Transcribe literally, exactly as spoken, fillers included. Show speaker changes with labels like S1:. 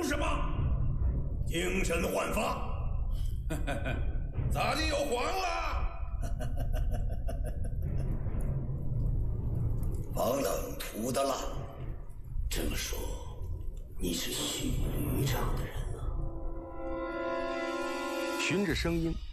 S1: 什么？精神焕发。
S2: 咋的又黄了？
S1: 防冷涂的烂。
S3: 这么说，你是许驴场的人啊？
S4: 循着声音